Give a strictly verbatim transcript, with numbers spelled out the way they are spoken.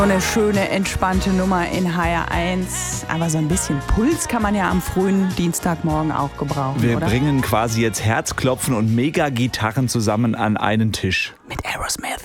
So eine schöne, entspannte Nummer in H R eins. Aber so ein bisschen Puls kann man ja am frühen Dienstagmorgen auch gebrauchen, Wir oder? bringen quasi jetzt Herzklopfen und Mega-Gitarren zusammen an einen Tisch. Mit Aerosmith.